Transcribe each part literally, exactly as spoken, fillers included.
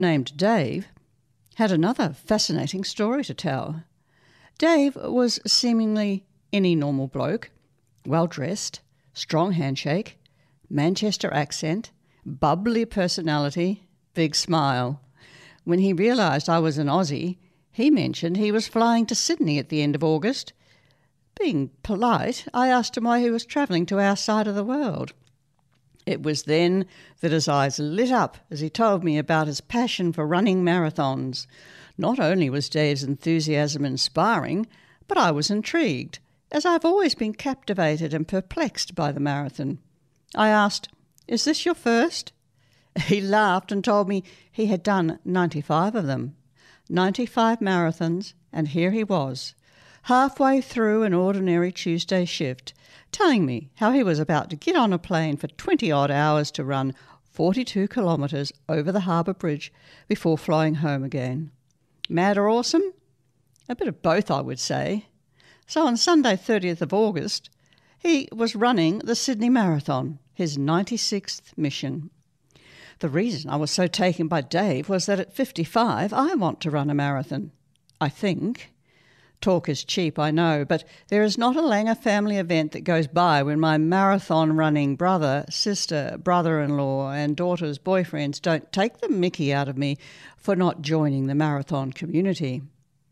named Dave, had another fascinating story to tell. Dave was seemingly any normal bloke, well-dressed, strong handshake, Manchester accent, bubbly personality, big smile. When he realised I was an Aussie, he mentioned he was flying to Sydney at the end of August. Being polite, I asked him why he was travelling to our side of the world. It was then that his eyes lit up as he told me about his passion for running marathons. Not only was Dave's enthusiasm inspiring, but I was intrigued, as I've always been captivated and perplexed by the marathon. I asked, "Is this your first?" He laughed and told me he had done ninety-five of them. ninety-five marathons, and here he was, halfway through an ordinary Tuesday shift, telling me how he was about to get on a plane for twenty-odd hours to run forty-two kilometres over the Harbour Bridge before flying home again. Mad or awesome? A bit of both, I would say. So on Sunday thirtieth of August, he was running the Sydney Marathon, his ninety-sixth mission. The reason I was so taken by Dave was that at fifty-five I want to run a marathon. I think. Talk is cheap, I know, but there is not a Langer family event that goes by when my marathon-running brother, sister, brother-in-law and daughter's boyfriends don't take the mickey out of me for not joining the marathon community.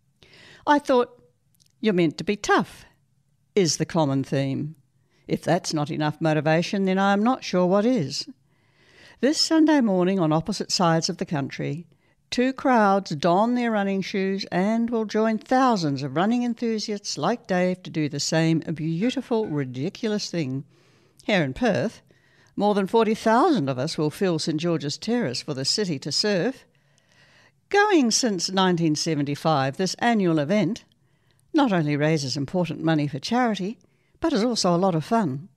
I thought, you're meant to be tough, is the common theme. If that's not enough motivation, then I am not sure what is. This Sunday morning on opposite sides of the country, two crowds don their running shoes and will join thousands of running enthusiasts like Dave to do the same beautiful, ridiculous thing. Here in Perth, more than forty thousand of us will fill St George's Terrace for the city to surf. Going since nineteen seventy-five, this annual event not only raises important money for charity, but is also a lot of fun.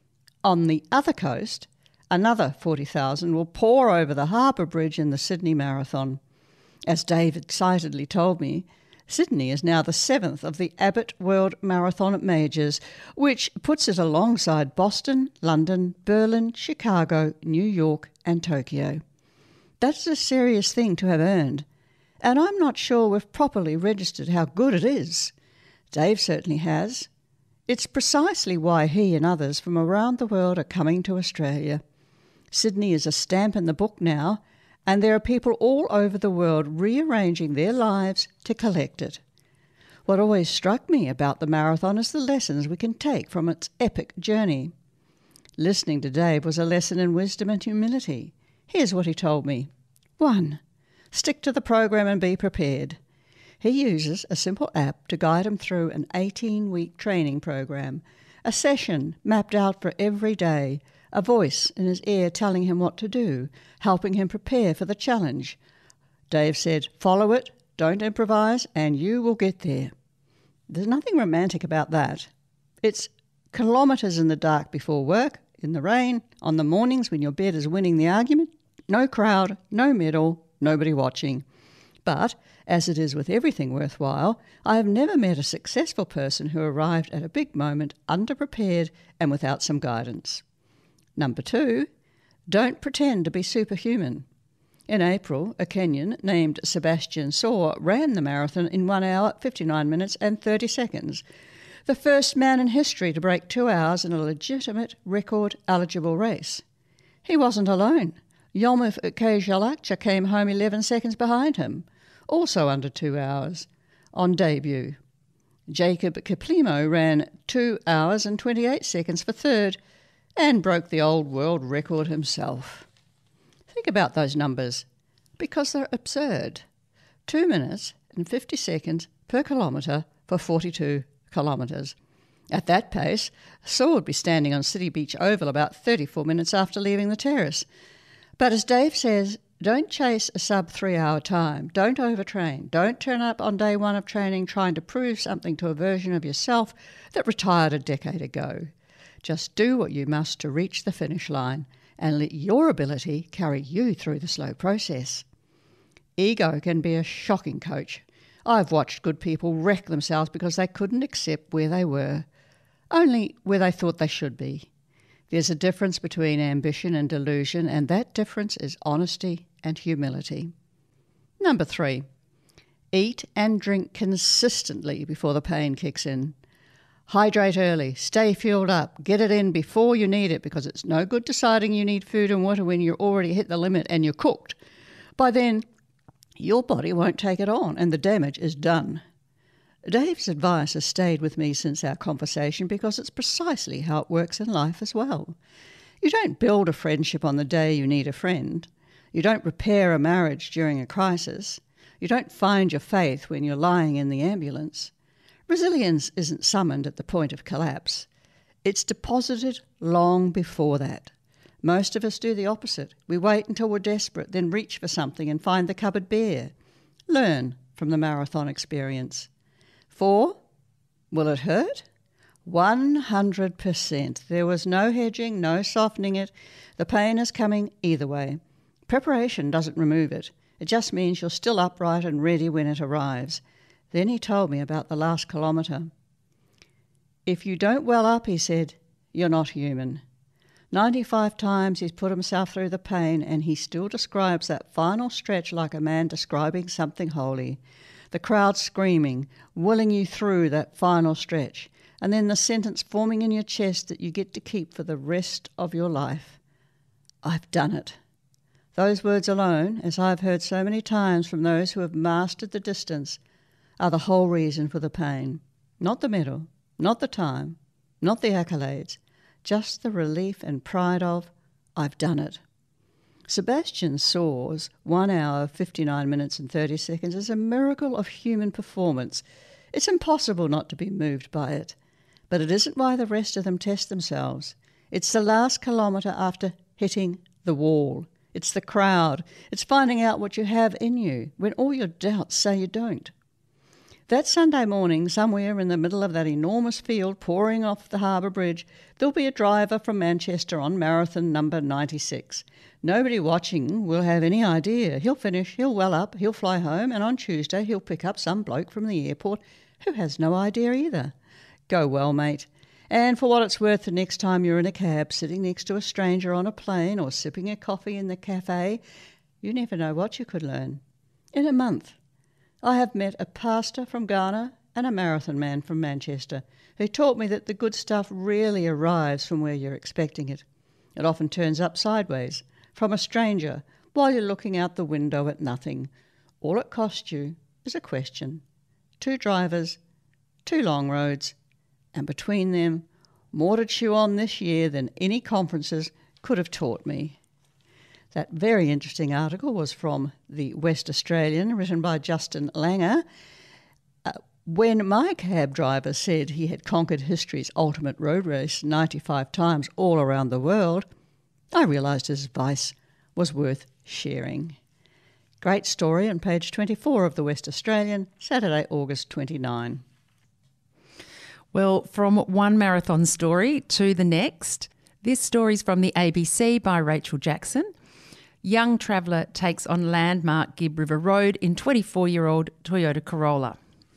On the other coast, another forty thousand will pour over the Harbour Bridge in the Sydney Marathon. As Dave excitedly told me, Sydney is now the seventh of the Abbott World Marathon Majors, which puts it alongside Boston, London, Berlin, Chicago, New York and Tokyo. That's a serious thing to have earned, and I'm not sure we've properly registered how good it is. Dave certainly has. It's precisely why he and others from around the world are coming to Australia. Sydney is a stamp in the book now, and there are people all over the world rearranging their lives to collect it. What always struck me about the marathon is the lessons we can take from its epic journey. Listening to Dave was a lesson in wisdom and humility. Here's what he told me. One, stick to the program and be prepared. He uses a simple app to guide him through an eighteen-week training program, a session mapped out for every day, a voice in his ear telling him what to do, helping him prepare for the challenge. Dave said, follow it, don't improvise, and you will get there. There's nothing romantic about that. It's kilometres in the dark before work, in the rain, on the mornings when your bed is winning the argument, no crowd, no medal, nobody watching. But, as it is with everything worthwhile, I have never met a successful person who arrived at a big moment underprepared and without some guidance. Number two, don't pretend to be superhuman. In April, a Kenyan named Sebastian Saw ran the marathon in one hour, fifty-nine minutes and thirty seconds, the first man in history to break two hours in a legitimate record-eligible race. He wasn't alone. Yomif Kejalacha came home eleven seconds behind him, also under two hours, on debut. Jacob Kiplimo ran two hours and twenty-eight seconds for third, and broke the old world record himself. Think about those numbers, because they're absurd. Two minutes and fifty seconds per kilometre for forty-two kilometres. At that pace, Saw would be standing on City Beach Oval about thirty-four minutes after leaving the terrace. But as Dave says, don't chase a sub-three-hour time. Don't overtrain. Don't turn up on day one of training trying to prove something to a version of yourself that retired a decade ago. Just do what you must to reach the finish line and let your ability carry you through the slow process. Ego can be a shocking coach. I've watched good people wreck themselves because they couldn't accept where they were, only where they thought they should be. There's a difference between ambition and delusion, and that difference is honesty and humility. Number three, eat and drink consistently before the pain kicks in. Hydrate early, stay fueled up, get it in before you need it, because it's no good deciding you need food and water when you're already hit the limit and you're cooked. By then, your body won't take it on and the damage is done. Dave's advice has stayed with me since our conversation because it's precisely how it works in life as well. You don't build a friendship on the day you need a friend. You don't repair a marriage during a crisis. You don't find your faith when you're lying in the ambulance. Resilience isn't summoned at the point of collapse. It's deposited long before that. Most of us do the opposite. We wait until we're desperate, then reach for something and find the cupboard bare. Learn from the marathon experience. Four, will it hurt? one hundred percent. There was no hedging, no softening it. The pain is coming either way. Preparation doesn't remove it. It just means you're still upright and ready when it arrives. Then he told me about the last kilometre. If you don't well up, he said, you're not human. ninety-five times he's put himself through the pain and he still describes that final stretch like a man describing something holy. The crowd screaming, willing you through that final stretch, and then the sentence forming in your chest that you get to keep for the rest of your life. I've done it. Those words alone, as I've heard so many times from those who have mastered the distance, are the whole reason for the pain. Not the medal, not the time, not the accolades, just the relief and pride of, I've done it. Sebastian Soar's one hour, fifty-nine minutes and thirty seconds is a miracle of human performance. It's impossible not to be moved by it. But it isn't why the rest of them test themselves. It's the last kilometre after hitting the wall. It's the crowd. It's finding out what you have in you when all your doubts say you don't. That Sunday morning, somewhere in the middle of that enormous field pouring off the Harbour Bridge, there'll be a driver from Manchester on marathon number ninety-six. Nobody watching will have any idea. He'll finish, he'll well up, he'll fly home, and on Tuesday he'll pick up some bloke from the airport who has no idea either. Go well, mate. And for what it's worth, the next time you're in a cab sitting next to a stranger on a plane or sipping a coffee in the cafe, you never know what you could learn. In a month, I have met a pastor from Ghana and a marathon man from Manchester who taught me that the good stuff rarely arrives from where you're expecting it. It often turns up sideways, from a stranger, while you're looking out the window at nothing. All it cost you is a question. Two drivers, two long roads, and between them, more to chew on this year than any conferences could have taught me. That very interesting article was from the West Australian, written by Justin Langer. Uh, when my cab driver said he had conquered history's ultimate road race ninety-five times all around the world, I realised his advice was worth sharing. Great story on page twenty-four of the West Australian, Saturday, August twenty-ninth. Well, from one marathon story to the next. This story's from the A B C by Rachel Jackson. Young traveller takes on landmark Gibb River Road in twenty-four-year-old Toyota Corolla.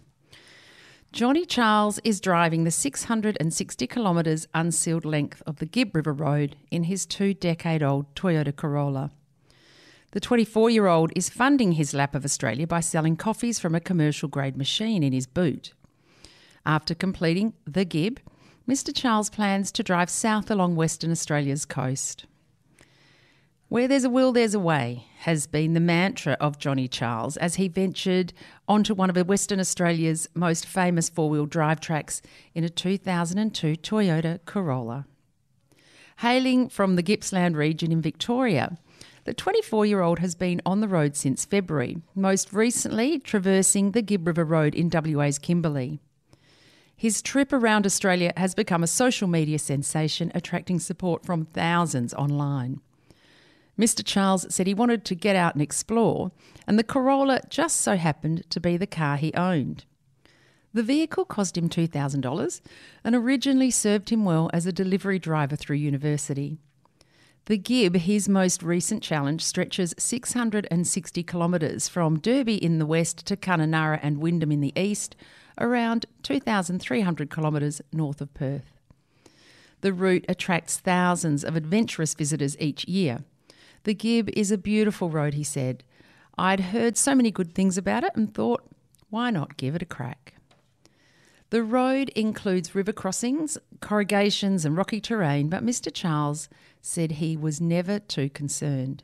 Johnny Charles is driving the six hundred sixty kilometres unsealed length of the Gibb River Road in his two-decade-old Toyota Corolla. The twenty-four-year-old is funding his lap of Australia by selling coffees from a commercial-grade machine in his boot. After completing the Gibb, Mister Charles plans to drive south along Western Australia's coast. Where there's a will, there's a way, has been the mantra of Johnny Charles as he ventured onto one of Western Australia's most famous four-wheel drive tracks in a two thousand two Toyota Corolla. Hailing from the Gippsland region in Victoria, the twenty-four-year-old has been on the road since February, most recently traversing the Gibb River Road in W A's Kimberley. His trip around Australia has become a social media sensation, attracting support from thousands online. Mister Charles said he wanted to get out and explore, and the Corolla just so happened to be the car he owned. The vehicle cost him two thousand dollars and originally served him well as a delivery driver through university. The Gibb, his most recent challenge, stretches six hundred sixty kilometres from Derby in the west to Kununurra and Wyndham in the east, around two thousand three hundred kilometres north of Perth. The route attracts thousands of adventurous visitors each year. The Gibb is a beautiful road, he said. I'd heard so many good things about it and thought, why not give it a crack? The road includes river crossings, corrugations and rocky terrain, but Mister Charles said he was never too concerned.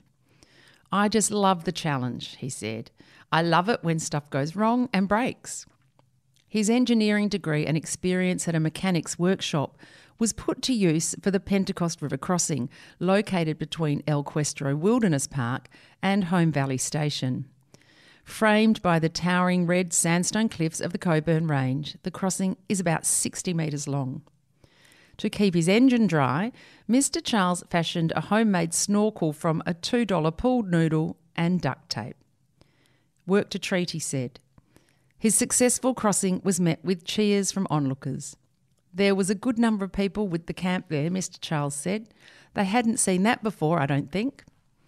I just love the challenge, he said. I love it when stuff goes wrong and breaks. His engineering degree and experience at a mechanics workshop was put to use for the Pentecost River crossing, located between El Cuestro Wilderness Park and Home Valley Station. Framed by the towering red sandstone cliffs of the Coburn Range, the crossing is about sixty metres long. To keep his engine dry, Mister Charles fashioned a homemade snorkel from a two dollar pooled noodle and duct tape. Worked a treat, he said. His successful crossing was met with cheers from onlookers. There was a good number of people with the camp there, Mister Charles said. They hadn't seen that before, I don't think.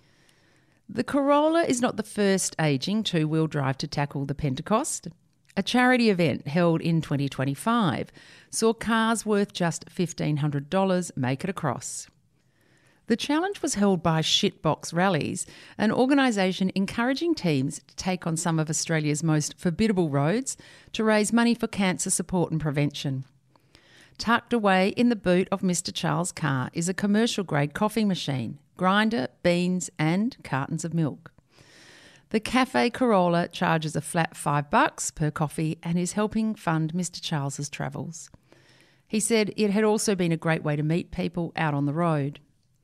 The Corolla is not the first ageing two-wheel drive to tackle the Pentecost. A charity event held in twenty twenty-five saw cars worth just fifteen hundred dollars make it across. The challenge was held by Shitbox Rallies, an organisation encouraging teams to take on some of Australia's most formidable roads to raise money for cancer support and prevention. Tucked away in the boot of Mister Charles' car is a commercial-grade coffee machine, grinder, beans and cartons of milk. The Cafe Corolla charges a flat five bucks per coffee and is helping fund Mister Charles's travels. He said it had also been a great way to meet people out on the road.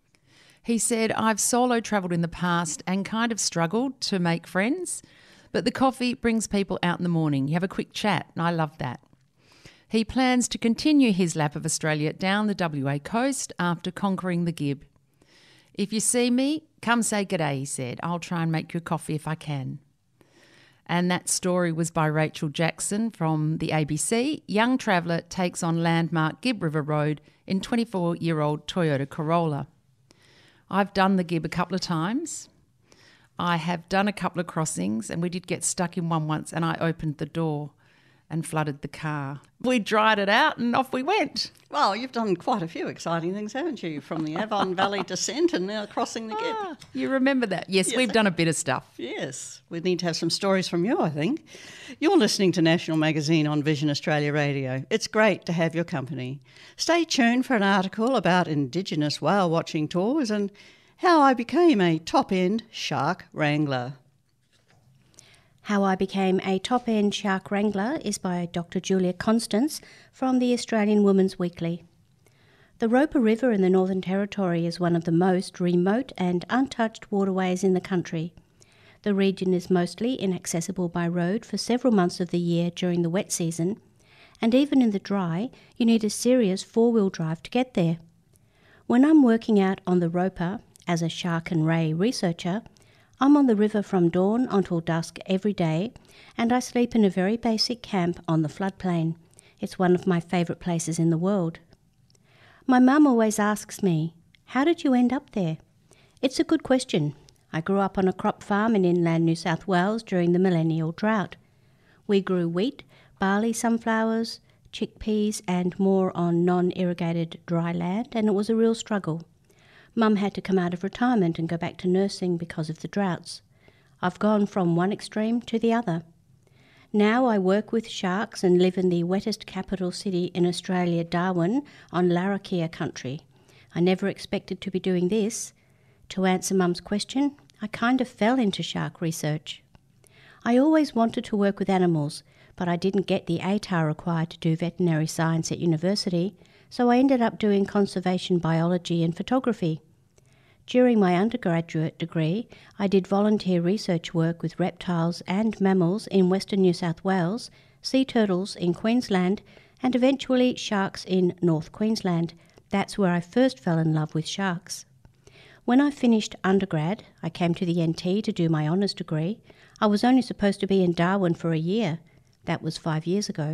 He said, I've solo travelled in the past and kind of struggled to make friends, but the coffee brings people out in the morning. You have a quick chat and I love that. He plans to continue his lap of Australia down the W A coast after conquering the Gib. If you see me, come say g'day, he said. I'll try and make you a coffee if I can. And that story was by Rachel Jackson from the A B C. Young traveller takes on landmark Gib River Road in twenty-four-year-old Toyota Corolla. I've done the Gib a couple of times. I have done a couple of crossings and we did get stuck in one once and I opened the door and flooded the car. We dried it out and off we went. Well, you've done quite a few exciting things, haven't you? From the Avon Valley descent and now crossing the Gib. Ah, you remember that? Yes, Yes, we've I- done a bit of stuff. Yes, we need to have some stories from you, I think. You're listening to National Magazine on Vision Australia Radio. It's great to have your company. Stay tuned for an article about Indigenous whale watching tours and how I became a top-end shark wrangler. How I Became a Top-End Shark Wrangler is by Doctor Julia Constance from the Australian Women's Weekly. The Roper River in the Northern Territory is one of the most remote and untouched waterways in the country. The region is mostly inaccessible by road for several months of the year during the wet season, and even in the dry, you need a serious four-wheel drive to get there. When I'm working out on the Roper as a shark and ray researcher, I'm on the river from dawn until dusk every day, and I sleep in a very basic camp on the floodplain. It's one of my favourite places in the world. My mum always asks me, how did you end up there? It's a good question. I grew up on a crop farm in inland New South Wales during the millennial drought. We grew wheat, barley, sunflowers, chickpeas and more on non-irrigated dry land, and it was a real struggle. Mum had to come out of retirement and go back to nursing because of the droughts. I've gone from one extreme to the other. Now I work with sharks and live in the wettest capital city in Australia, Darwin, on Larrakia country. I never expected to be doing this. To answer Mum's question, I kind of fell into shark research. I always wanted to work with animals, but I didn't get the A T A R required to do veterinary science at university, so I ended up doing conservation biology and photography. During my undergraduate degree, I did volunteer research work with reptiles and mammals in Western New South Wales, sea turtles in Queensland, and eventually sharks in North Queensland. That's where I first fell in love with sharks. When I finished undergrad, I came to the N T to do my honours degree. I was only supposed to be in Darwin for a year. That was five years ago.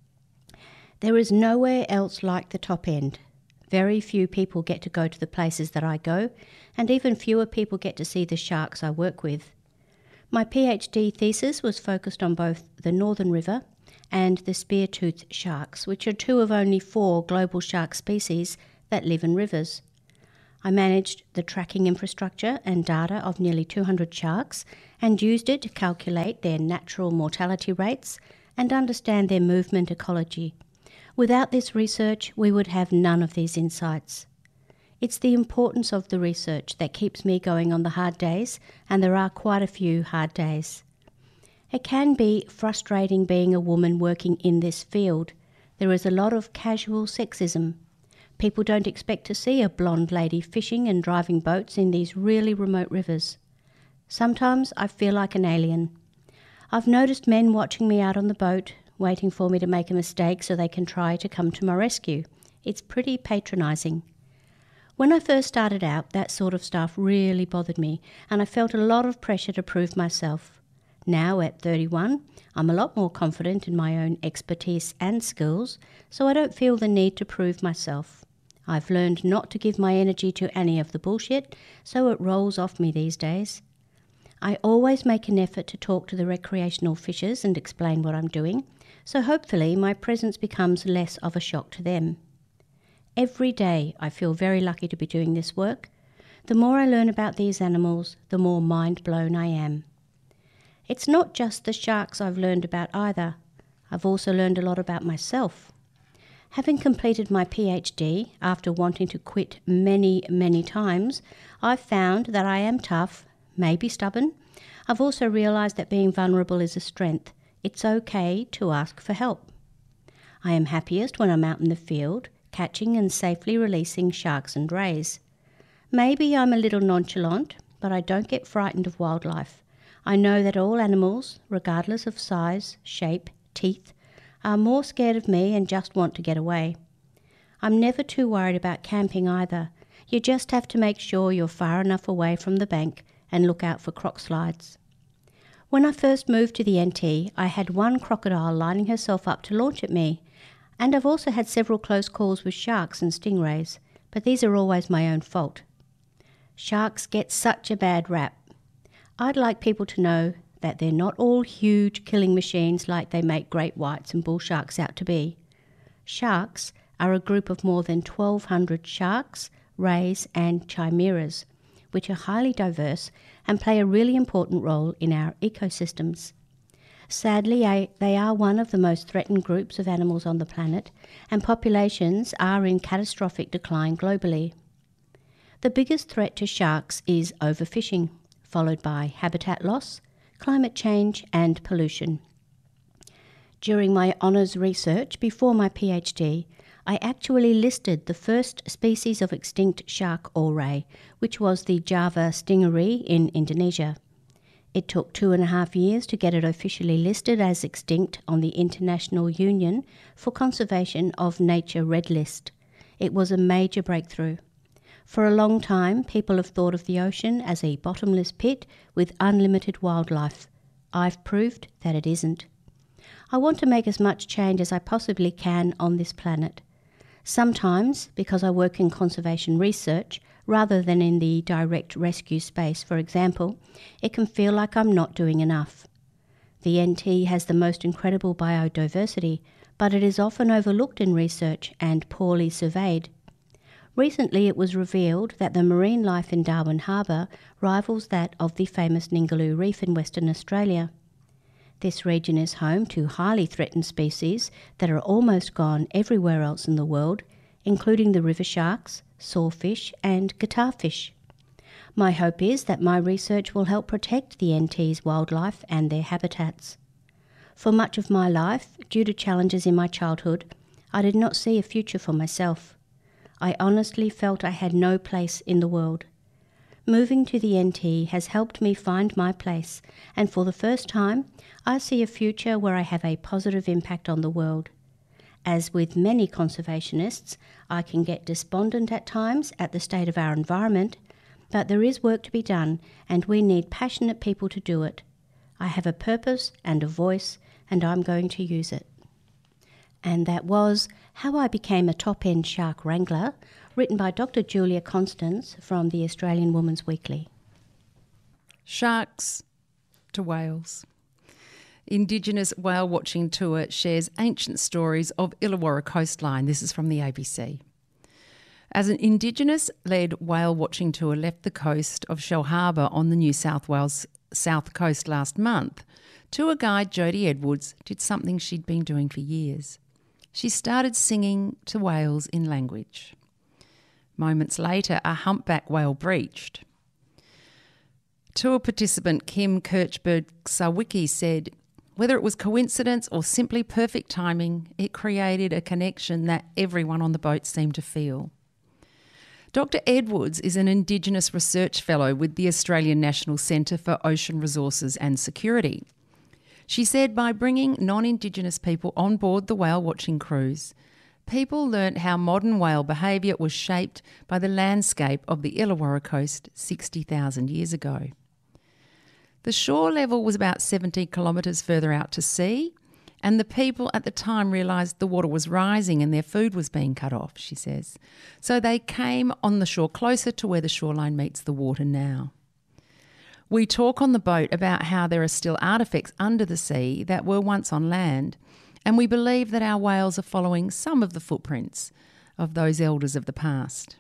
There is nowhere else like the top end. Very few people get to go to the places that I go, and even fewer people get to see the sharks I work with. My PhD thesis was focused on both the Northern River and the spear-toothed sharks, which are two of only four global shark species that live in rivers. I managed the tracking infrastructure and data of nearly two hundred sharks and used it to calculate their natural mortality rates and understand their movement ecology. Without this research, we would have none of these insights. It's the importance of the research that keeps me going on the hard days, and there are quite a few hard days. It can be frustrating being a woman working in this field. There is a lot of casual sexism. People don't expect to see a blonde lady fishing and driving boats in these really remote rivers. Sometimes I feel like an alien. I've noticed men watching me out on the boat, waiting for me to make a mistake so they can try to come to my rescue. It's pretty patronising. When I first started out, that sort of stuff really bothered me, and I felt a lot of pressure to prove myself. Now, at thirty-one, I'm a lot more confident in my own expertise and skills, so I don't feel the need to prove myself. I've learned not to give my energy to any of the bullshit, so it rolls off me these days. I always make an effort to talk to the recreational fishers and explain what I'm doing, so hopefully my presence becomes less of a shock to them. Every day I feel very lucky to be doing this work. The more I learn about these animals, the more mind blown I am. It's not just the sharks I've learned about either. I've also learned a lot about myself. Having completed my PhD after wanting to quit many, many times, I've found that I am tough, maybe stubborn. I've also realised that being vulnerable is a strength. It's okay to ask for help. I am happiest when I'm out in the field, catching and safely releasing sharks and rays. Maybe I'm a little nonchalant, but I don't get frightened of wildlife. I know that all animals, regardless of size, shape, teeth, are more scared of me and just want to get away. I'm never too worried about camping either. You just have to make sure you're far enough away from the bank and look out for croc slides. When I first moved to the N T, I had one crocodile lining herself up to launch at me, and I've also had several close calls with sharks and stingrays, but these are always my own fault. Sharks get such a bad rap. I'd like people to know that they're not all huge killing machines like they make great whites and bull sharks out to be. Sharks are a group of more than twelve hundred sharks, rays and chimeras, which are highly diverse and play a really important role in our ecosystems. Sadly, I, they are one of the most threatened groups of animals on the planet, and populations are in catastrophic decline globally. The biggest threat to sharks is overfishing, followed by habitat loss, climate change and pollution. During my honours research before my PhD, I actually listed the first species of extinct shark or ray, which was the Java stingery in Indonesia. It took two and a half years to get it officially listed as extinct on the International Union for Conservation of Nature Red List. It was a major breakthrough. For a long time, people have thought of the ocean as a bottomless pit with unlimited wildlife. I've proved that it isn't. I want to make as much change as I possibly can on this planet. Sometimes, because I work in conservation research, rather than in the direct rescue space, for example, it can feel like I'm not doing enough. The N T has the most incredible biodiversity, but it is often overlooked in research and poorly surveyed. Recently it was revealed that the marine life in Darwin Harbour rivals that of the famous Ningaloo Reef in Western Australia. This region is home to highly threatened species that are almost gone everywhere else in the world, including the river sharks, sawfish and guitarfish. My hope is that my research will help protect the N T's wildlife and their habitats. For much of my life, due to challenges in my childhood, I did not see a future for myself. I honestly felt I had no place in the world. Moving to the N T has helped me find my place, and for the first time, I see a future where I have a positive impact on the world. As with many conservationists, I can get despondent at times at the state of our environment, but there is work to be done, and we need passionate people to do it. I have a purpose and a voice, and I'm going to use it. And that was How I Became a Top-End Shark Wrangler, written by Doctor Julia Constance from the Australian Woman's Weekly. Sharks to whales. Indigenous Whale Watching Tour shares ancient stories of Illawarra coastline. This is from the A B C. As an Indigenous-led whale watching tour left the coast of Shellharbour on the New South Wales south coast last month, tour guide Jodie Edwards did something she'd been doing for years. She started singing to whales in language. Moments later, a humpback whale breached. Tour participant Kim Kirchberg-Sawicki said, "Whether it was coincidence or simply perfect timing, it created a connection that everyone on the boat seemed to feel." Doctor Edwards is an Indigenous Research Fellow with the Australian National Centre for Ocean Resources and Security. She said by bringing non-Indigenous people on board the whale watching cruise, people learnt how modern whale behaviour was shaped by the landscape of the Illawarra coast sixty thousand years ago. The shore level was about seventy kilometres further out to sea, and the people at the time realised the water was rising and their food was being cut off, she says. So they came on the shore closer to where the shoreline meets the water now. We talk on the boat about how there are still artefacts under the sea that were once on land, and we believe that our whales are following some of the footprints of those elders of the past.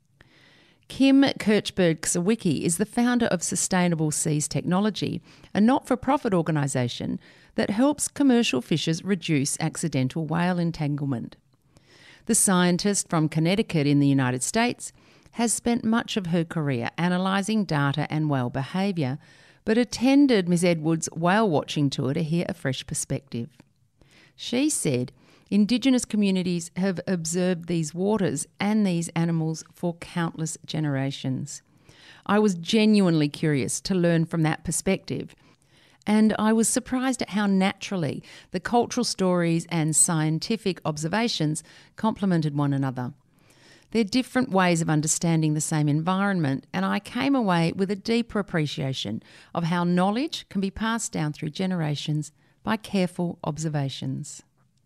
Kim Kirchberg-Sawicki is the founder of Sustainable Seas Technology, a not-for-profit organisation that helps commercial fishers reduce accidental whale entanglement. The scientist from Connecticut in the United States has spent much of her career analysing data and whale behaviour, but attended Miss Edwards' whale watching tour to hear a fresh perspective. She said, Indigenous communities have observed these waters and these animals for countless generations. I was genuinely curious to learn from that perspective, and I was surprised at how naturally the cultural stories and scientific observations complemented one another. They're different ways of understanding the same environment, and I came away with a deeper appreciation of how knowledge can be passed down through generations by careful observations.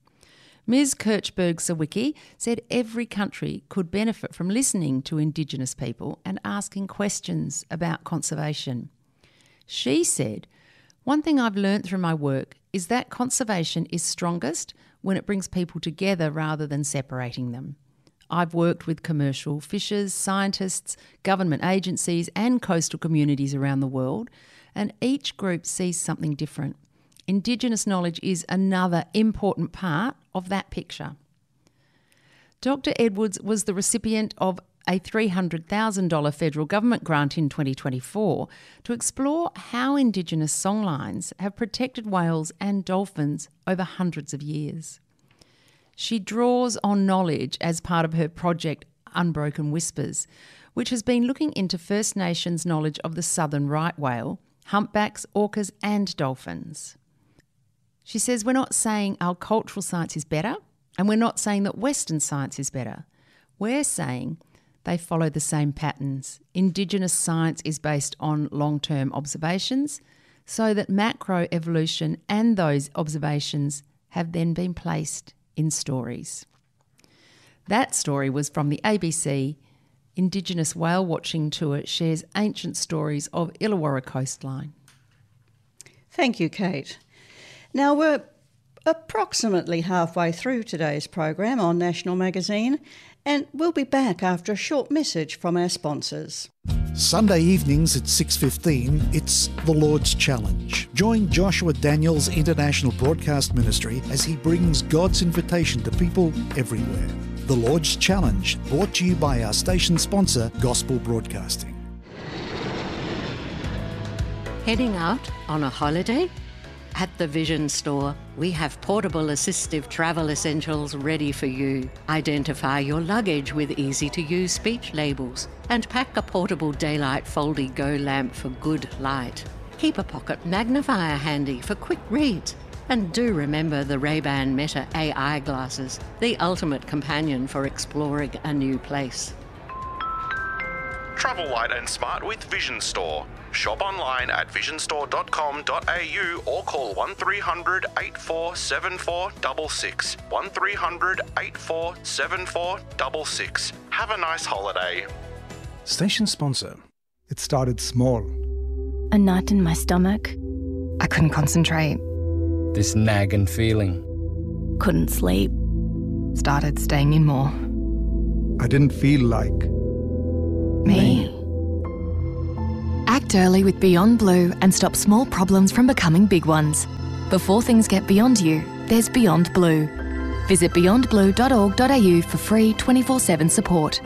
Miz Kirchberg-Sawicki said every country could benefit from listening to Indigenous people and asking questions about conservation. She said, "One thing I've learnt through my work is that conservation is strongest when it brings people together rather than separating them. I've worked with commercial fishers, scientists, government agencies and coastal communities around the world, and each group sees something different. Indigenous knowledge is another important part of that picture." Doctor Edwards was the recipient of a three hundred thousand dollars federal government grant in twenty twenty-four to explore how Indigenous songlines have protected whales and dolphins over hundreds of years. She draws on knowledge as part of her project Unbroken Whispers, which has been looking into First Nations knowledge of the southern right whale, humpbacks, orcas and dolphins. She says we're not saying our cultural science is better, and we're not saying that Western science is better. We're saying they follow the same patterns. Indigenous science is based on long-term observations, so that macroevolution and those observations have then been placed in stories. That story was from the A B C Indigenous Whale Watching Tour shares ancient stories of Illawarra coastline. Thank you, Kate. Now we're approximately halfway through today's program on National Magazine, and we'll be back after a short message from our sponsors. Sunday evenings at six fifteen, it's The Lord's Challenge. Join Joshua Daniels International Broadcast Ministry as he brings God's invitation to people everywhere. The Lord's Challenge, brought to you by our station sponsor, Gospel Broadcasting. Heading out on a holiday? At the Vision Store, we have portable assistive travel essentials ready for you. Identify your luggage with easy-to-use speech labels and pack a portable daylight Foldy Go lamp for good light. Keep a pocket magnifier handy for quick reads. And do remember the Ray-Ban Meta A I glasses, the ultimate companion for exploring a new place. Travel light and smart with Vision Store. Shop online at vision store dot com dot a u or call one three hundred, eight four seven four six six. one three hundred, eight four seven four six six. Have a nice holiday. Station sponsor. It started small. A knot in my stomach. I couldn't concentrate. This nagging feeling. Couldn't sleep. Started staying in more. I didn't feel like Me. Act early with Beyond Blue and stop small problems from becoming big ones. Before things get beyond you, there's Beyond Blue. Visit beyond blue dot org dot a u for free twenty-four seven support.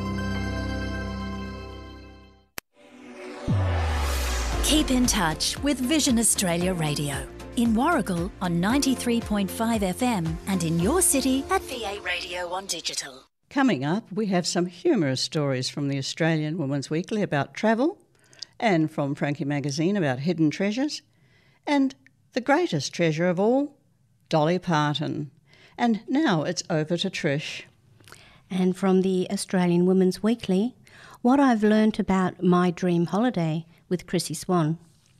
Keep in touch with Vision Australia Radio. In Warragul on ninety-three point five F M and in your city at V A Radio on digital. Coming up, we have some humorous stories from the Australian Women's Weekly about travel, and from Frankie Magazine about hidden treasures, and the greatest treasure of all, Dolly Parton. And now it's over to Trish. And from the Australian Women's Weekly, what I've learnt about my dream holiday with Chrissy Swan.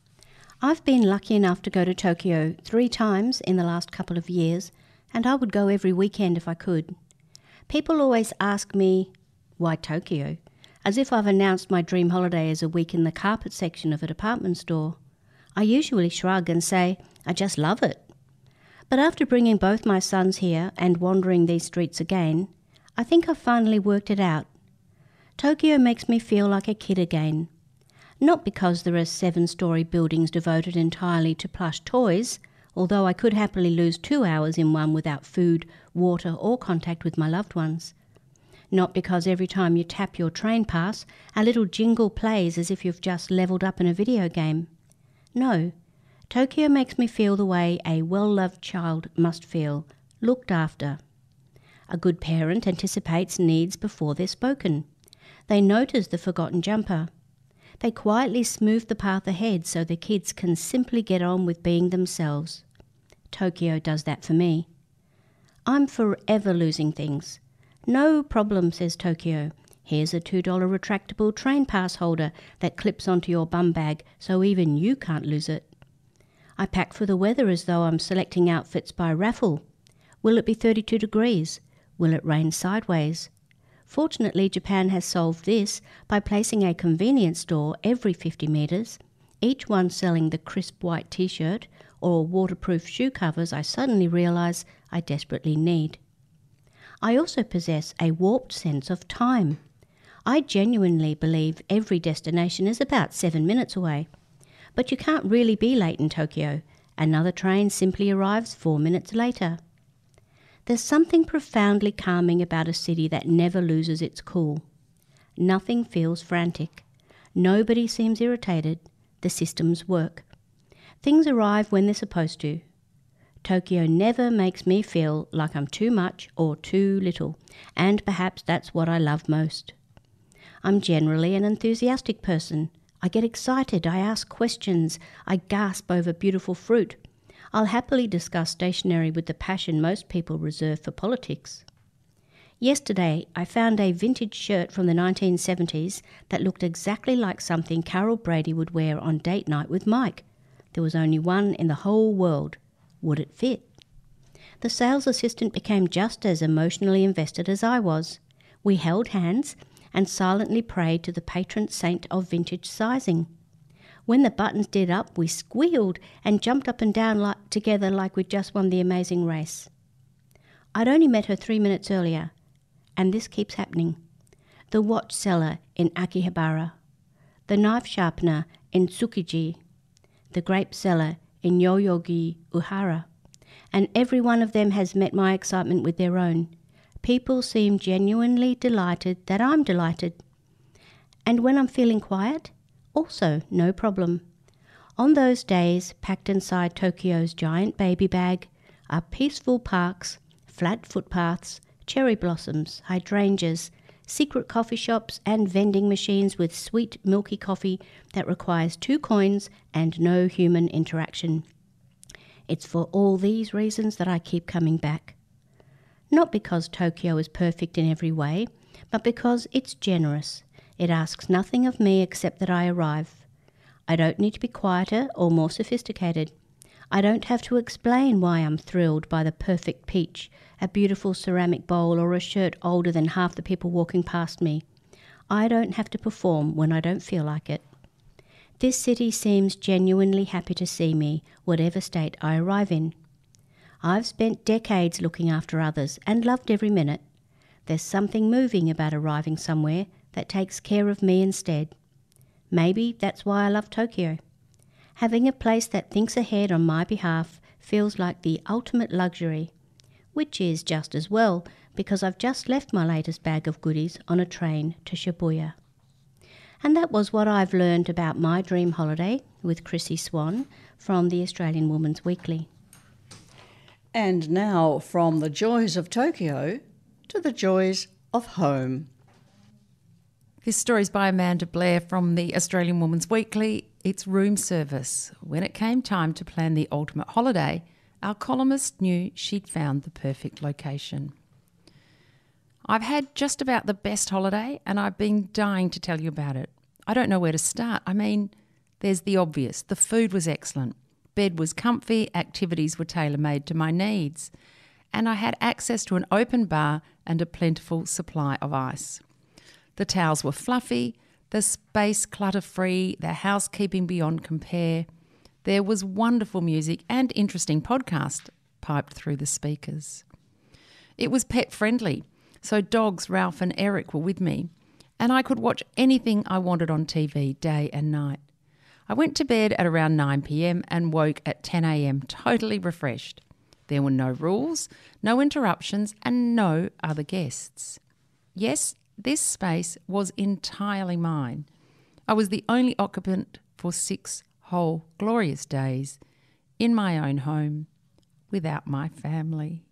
I've been lucky enough to go to Tokyo three times in the last couple of years, and I would go every weekend if I could. People always ask me, why Tokyo? As if I've announced my dream holiday as a week in the carpet section of a department store. I usually shrug and say, I just love it. But after bringing both my sons here and wandering these streets again, I think I've finally worked it out. Tokyo makes me feel like a kid again. Not because there are seven-storey buildings devoted entirely to plush toys, although I could happily lose two hours in one without food, water or contact with my loved ones. Not because every time you tap your train pass, a little jingle plays as if you've just levelled up in a video game. No, Tokyo makes me feel the way a well-loved child must feel, looked after. A good parent anticipates needs before they're spoken. They notice the forgotten jumper. They quietly smooth the path ahead so the kids can simply get on with being themselves. Tokyo does that for me. I'm forever losing things. No problem, says Tokyo. Here's a two dollar retractable train pass holder that clips onto your bum bag so even you can't lose it. I pack for the weather as though I'm selecting outfits by raffle. Will it be thirty-two degrees? Will it rain sideways? Fortunately, Japan has solved this by placing a convenience store every fifty metres, each one selling the crisp white t-shirt or waterproof shoe covers I suddenly realise I desperately need. I also possess a warped sense of time. I genuinely believe every destination is about seven minutes away. But you can't really be late in Tokyo. Another train simply arrives four minutes later. There's something profoundly calming about a city that never loses its cool. Nothing feels frantic. Nobody seems irritated. The systems work. Things arrive when they're supposed to. Tokyo never makes me feel like I'm too much or too little, and perhaps that's what I love most. I'm generally an enthusiastic person. I get excited, I ask questions, I gasp over beautiful fruit. I'll happily discuss stationery with the passion most people reserve for politics. Yesterday, I found a vintage shirt from the nineteen seventies that looked exactly like something Carol Brady would wear on date night with Mike. There was only one in the whole world. Would it fit? The sales assistant became just as emotionally invested as I was. We held hands and silently prayed to the patron saint of vintage sizing. When the buttons did up, we squealed and jumped up and down like, together like we'd just won the amazing race. I'd only met her three minutes earlier, and this keeps happening. The watch seller in Akihabara, the knife sharpener in Tsukiji, the grape seller in Yoyogi Uhara, and every one of them has met my excitement with their own. People seem genuinely delighted that I'm delighted. And when I'm feeling quiet, also no problem. On those days, packed inside Tokyo's giant baby bag, are peaceful parks, flat footpaths, cherry blossoms, hydrangeas, secret coffee shops and vending machines with sweet milky coffee that requires two coins and no human interaction. It's for all these reasons that I keep coming back. Not because Tokyo is perfect in every way, but because it's generous. It asks nothing of me except that I arrive. I don't need to be quieter or more sophisticated. I don't have to explain why I'm thrilled by the perfect peach, a beautiful ceramic bowl or a shirt older than half the people walking past me. I don't have to perform when I don't feel like it. This city seems genuinely happy to see me, whatever state I arrive in. I've spent decades looking after others and loved every minute. There's something moving about arriving somewhere that takes care of me instead. Maybe that's why I love Tokyo. Having a place that thinks ahead on my behalf feels like the ultimate luxury, which is just as well because I've just left my latest bag of goodies on a train to Shibuya. And that was what I've learned about my dream holiday with Chrissy Swan from the Australian Woman's Weekly. And now from the joys of Tokyo to the joys of home. This story is by Amanda Blair from the Australian Woman's Weekly. It's room service. When it came time to plan the ultimate holiday, our columnist knew she'd found the perfect location. I've had just about the best holiday and I've been dying to tell you about it. I don't know where to start. I mean, there's the obvious. The food was excellent. Bed was comfy, activities were tailor-made to my needs, and I had access to an open bar and a plentiful supply of ice. The towels were fluffy, the space clutter-free, the housekeeping beyond compare. There was wonderful music and interesting podcast piped through the speakers. It was pet-friendly, so dogs Ralph and Eric were with me, and I could watch anything I wanted on T V day and night. I went to bed at around nine p.m. and woke at ten a.m. totally refreshed. There were no rules, no interruptions, and no other guests. Yes, this space was entirely mine. I was the only occupant for six whole glorious days in my own home without my family.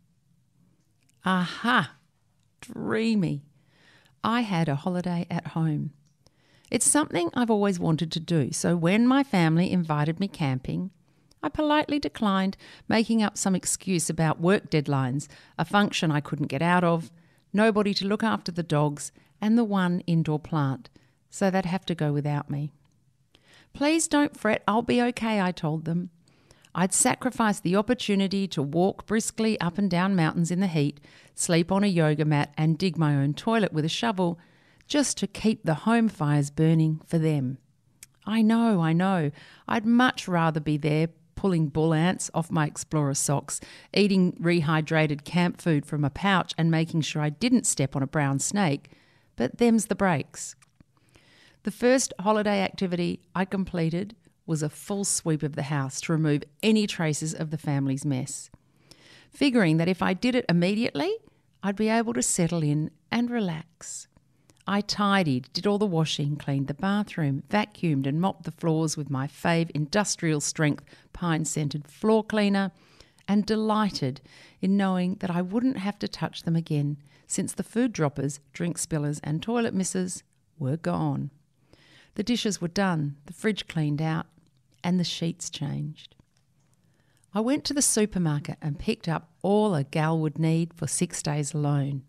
Aha! Dreamy. I had a holiday at home. It's something I've always wanted to do, so when my family invited me camping, I politely declined, making up some excuse about work deadlines, a function I couldn't get out of, nobody to look after the dogs, and the one indoor plant, so they'd have to go without me. Please don't fret, I'll be okay, I told them. I'd sacrificed the opportunity to walk briskly up and down mountains in the heat, sleep on a yoga mat and dig my own toilet with a shovel, just to keep the home fires burning for them. I know, I know. I'd much rather be there pulling bull ants off my Explorer socks, eating rehydrated camp food from a pouch and making sure I didn't step on a brown snake, but them's the breaks. The first holiday activity I completed was a full sweep of the house to remove any traces of the family's mess, figuring that if I did it immediately, I'd be able to settle in and relax. I tidied, did all the washing, cleaned the bathroom, vacuumed and mopped the floors with my fave industrial strength pine-scented floor cleaner, and delighted in knowing that I wouldn't have to touch them again since the food droppers, drink spillers and toilet misses were gone. The dishes were done, the fridge cleaned out, and the sheets changed. I went to the supermarket and picked up all a gal would need for six days alone.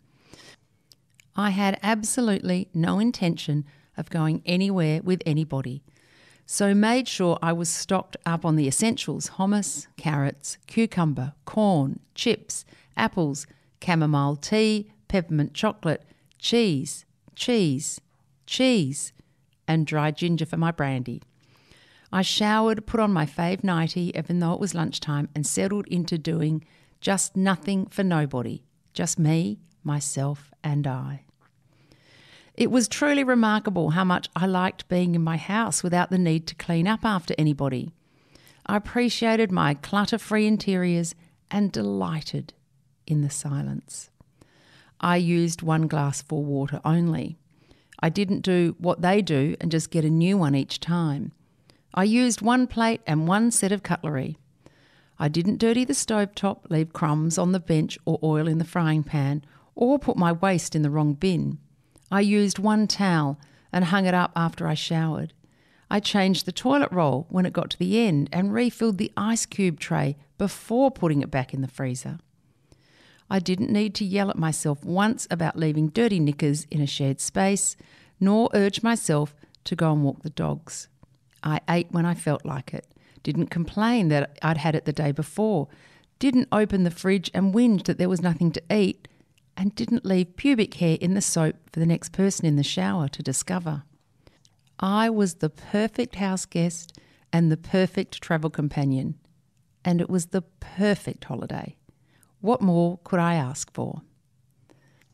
I had absolutely no intention of going anywhere with anybody, so made sure I was stocked up on the essentials: hummus, carrots, cucumber, corn, chips, apples, chamomile tea, peppermint chocolate, cheese, cheese, cheese, and dried ginger for my brandy. I showered, put on my fave nightie, even though it was lunchtime, and settled into doing just nothing for nobody, just me, myself, and I. It was truly remarkable how much I liked being in my house without the need to clean up after anybody. I appreciated my clutter-free interiors and delighted in the silence. I used one glass for water only. I didn't do what they do and just get a new one each time. I used one plate and one set of cutlery. I didn't dirty the stovetop, leave crumbs on the bench or oil in the frying pan, or put my waste in the wrong bin. I used one towel and hung it up after I showered. I changed the toilet roll when it got to the end and refilled the ice cube tray before putting it back in the freezer. I didn't need to yell at myself once about leaving dirty knickers in a shared space, nor urge myself to go and walk the dogs. I ate when I felt like it, didn't complain that I'd had it the day before, didn't open the fridge and whinge that there was nothing to eat, and didn't leave pubic hair in the soap for the next person in the shower to discover. I was the perfect house guest and the perfect travel companion, and it was the perfect holiday. What more could I ask for?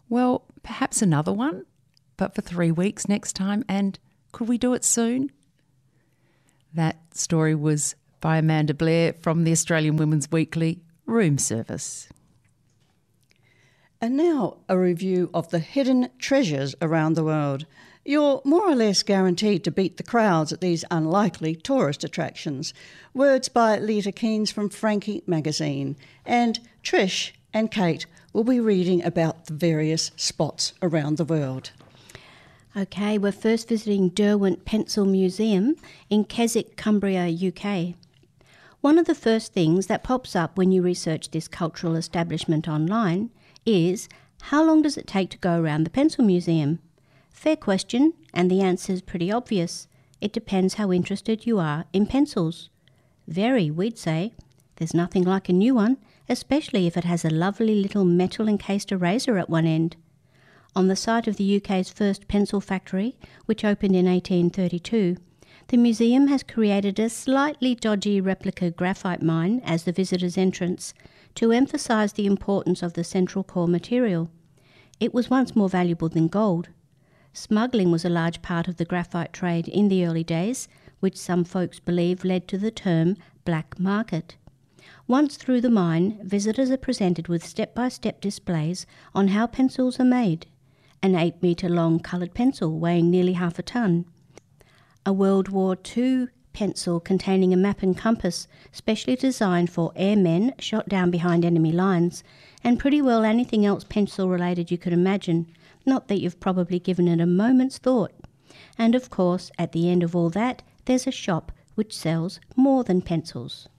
Well, perhaps another one, but for three weeks next time, and could we do it soon? That story was by Amanda Blair from the Australian Women's Weekly, Room Service. And now a review of the hidden treasures around the world. You're more or less guaranteed to beat the crowds at these unlikely tourist attractions. Words by Lita Keynes from Frankie magazine. And Trish and Kate will be reading about the various spots around the world. Okay, we're first visiting Derwent Pencil Museum in Keswick, Cumbria, U K. One of the first things that pops up when you research this cultural establishment online is, how long does it take to go around the pencil museum? Fair question, and the answer is pretty obvious. It depends how interested you are in pencils. Very, we'd say. There's nothing like a new one, especially if it has a lovely little metal-encased eraser at one end. On the site of the U K's first pencil factory, which opened in eighteen thirty-two, the museum has created a slightly dodgy replica graphite mine as the visitor's entrance to emphasise the importance of the central core material. It was once more valuable than gold. Smuggling was a large part of the graphite trade in the early days, which some folks believe led to the term black market. Once through the mine, visitors are presented with step-by-step displays on how pencils are made. An eight-metre-long coloured pencil weighing nearly half a tonne. A World War Two pencil containing a map and compass specially designed for airmen shot down behind enemy lines, and pretty well anything else pencil-related you could imagine, not that you've probably given it a moment's thought. And of course, at the end of all that, there's a shop which sells more than pencils.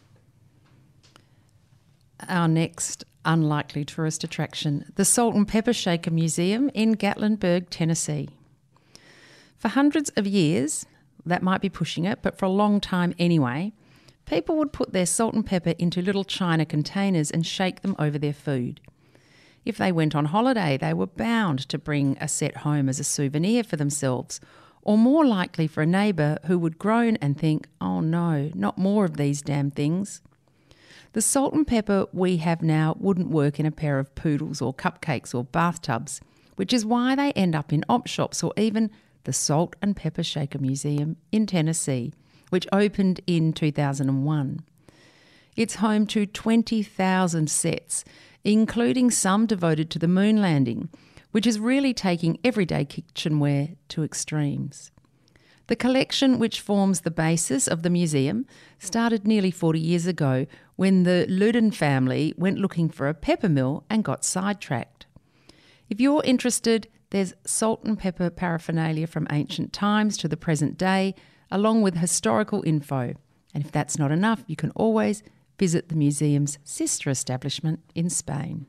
Our next unlikely tourist attraction, the Salt and Pepper Shaker Museum in Gatlinburg, Tennessee. For hundreds of years, that might be pushing it, but for a long time anyway, people would put their salt and pepper into little china containers and shake them over their food. If they went on holiday, they were bound to bring a set home as a souvenir for themselves, or more likely for a neighbour who would groan and think, oh no, not more of these damn things. The salt and pepper we have now wouldn't work in a pair of poodles or cupcakes or bathtubs, which is why they end up in op shops or even the Salt and Pepper Shaker Museum in Tennessee, which opened in two thousand one. It's home to twenty thousand sets, including some devoted to the moon landing, which is really taking everyday kitchenware to extremes. The collection, which forms the basis of the museum, started nearly forty years ago when the Luden family went looking for a pepper mill and got sidetracked. If you're interested, there's salt and pepper paraphernalia from ancient times to the present day, along with historical info. And if that's not enough, you can always visit the museum's sister establishment in Spain.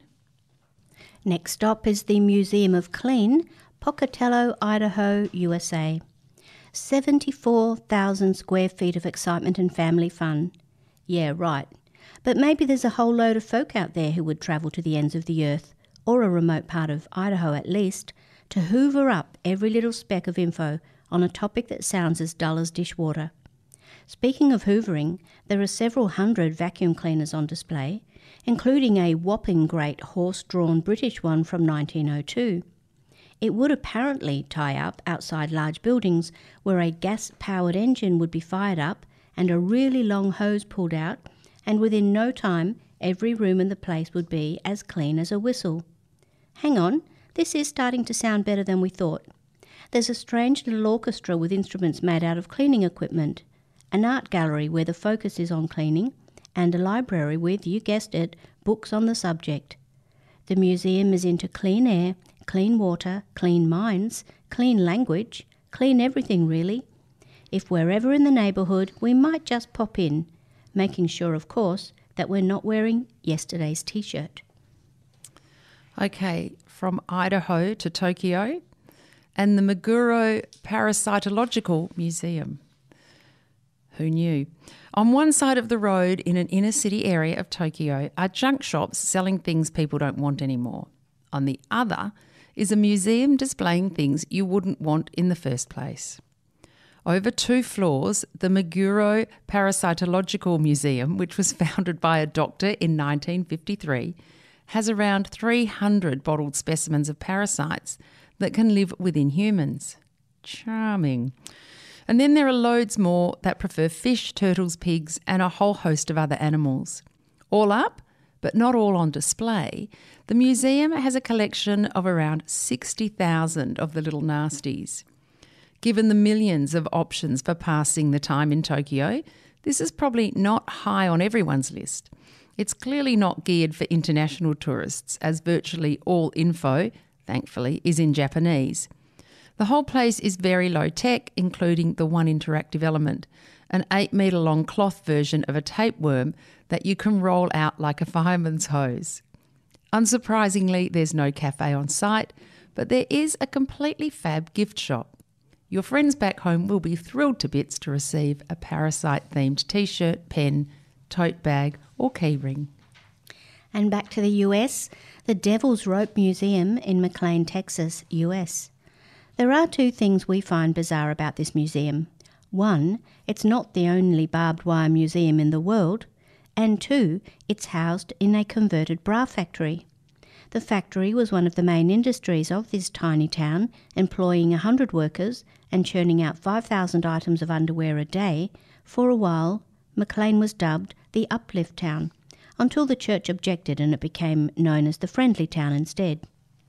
Next stop is the Museum of Clean, Pocatello, Idaho, U S A. seventy-four thousand square feet of excitement and family fun. Yeah, right. But maybe there's a whole load of folk out there who would travel to the ends of the earth, or a remote part of Idaho at least, to hoover up every little speck of info on a topic that sounds as dull as dishwater. Speaking of hoovering, there are several hundred vacuum cleaners on display, including a whopping great horse-drawn British one from nineteen oh two. It would apparently tie up outside large buildings where a gas-powered engine would be fired up and a really long hose pulled out, and within no time every room in the place would be as clean as a whistle. Hang on, this is starting to sound better than we thought. There's a strange little orchestra with instruments made out of cleaning equipment, an art gallery where the focus is on cleaning, and a library with, you guessed it, books on the subject. The museum is into clean air, clean water, clean minds, clean language, clean everything really. If we're ever in the neighbourhood, we might just pop in, making sure, of course, that we're not wearing yesterday's T-shirt. Okay, from Idaho to Tokyo and the Meguro Parasitological Museum. Who knew? On one side of the road in an inner city area of Tokyo are junk shops selling things people don't want anymore. On the other is a museum displaying things you wouldn't want in the first place. Over two floors, the Meguro Parasitological Museum, which was founded by a doctor in nineteen fifty-three, has around three hundred bottled specimens of parasites that can live within humans. Charming. And then there are loads more that prefer fish, turtles, pigs, and a whole host of other animals. All up, but not all on display, the museum has a collection of around sixty thousand of the little nasties. Given the millions of options for passing the time in Tokyo, this is probably not high on everyone's list. It's clearly not geared for international tourists, as virtually all info, thankfully, is in Japanese. The whole place is very low tech, including the one interactive element, an eight metre long cloth version of a tapeworm that you can roll out like a fireman's hose. Unsurprisingly, there's no cafe on site, but there is a completely fab gift shop. Your friends back home will be thrilled to bits to receive a parasite-themed t-shirt, pen, tote bag or keyring. And back to the U S, the Devil's Rope Museum in McLean, Texas, U S. There are two things we find bizarre about this museum. One, it's not the only barbed wire museum in the world, and two, it's housed in a converted bra factory. The factory was one of the main industries of this tiny town, employing one hundred workers and churning out five thousand items of underwear a day. For a while, McLean was dubbed the Uplift Town, until the church objected and it became known as the Friendly Town instead.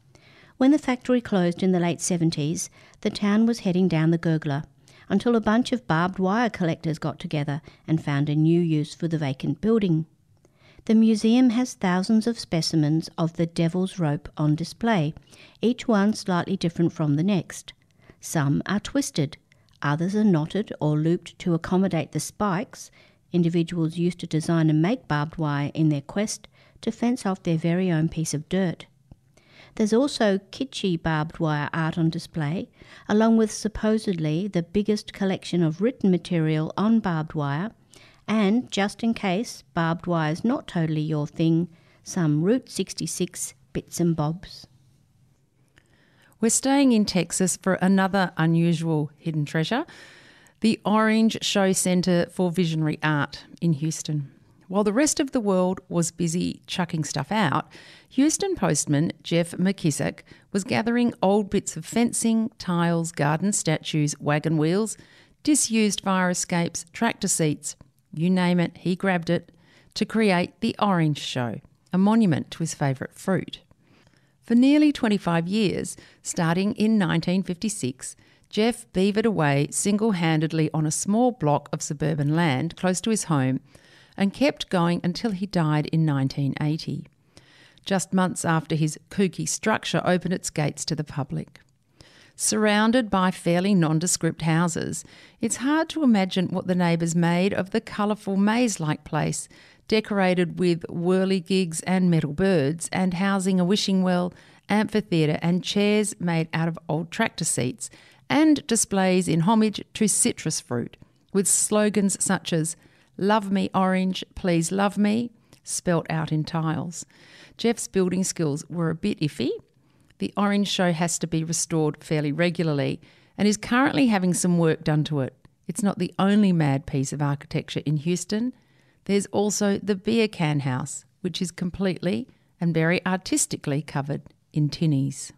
When the factory closed in the late seventies, the town was heading down the gurgler, until a bunch of barbed wire collectors got together and found a new use for the vacant building. The museum has thousands of specimens of the Devil's Rope on display, each one slightly different from the next. Some are twisted, others are knotted or looped to accommodate the spikes individuals used to design and make barbed wire in their quest to fence off their very own piece of dirt. There's also kitschy barbed wire art on display, along with supposedly the biggest collection of written material on barbed wire, and, just in case barbed wire's not totally your thing, some Route sixty-six bits and bobs. We're staying in Texas for another unusual hidden treasure, the Orange Show Centre for Visionary Art in Houston. While the rest of the world was busy chucking stuff out, Houston postman Jeff McKissick was gathering old bits of fencing, tiles, garden statues, wagon wheels, disused fire escapes, tractor seats, you name it, he grabbed it, to create the Orange Show, a monument to his favourite fruit. For nearly twenty-five years, starting in nineteen fifty-six, Jeff beavered away single-handedly on a small block of suburban land close to his home and kept going until he died in nineteen eighty, just months after his kooky structure opened its gates to the public. Surrounded by fairly nondescript houses, it's hard to imagine what the neighbours made of the colourful maze-like place, decorated with whirligigs and metal birds, and housing a wishing well, amphitheatre and chairs made out of old tractor seats, and displays in homage to citrus fruit, with slogans such as "Love me orange, please love me," spelt out in tiles. Jeff's building skills were a bit iffy. The Orange Show has to be restored fairly regularly and is currently having some work done to it. It's not the only mad piece of architecture in Houston. There's also the Beer Can House, which is completely and very artistically covered in tinnies.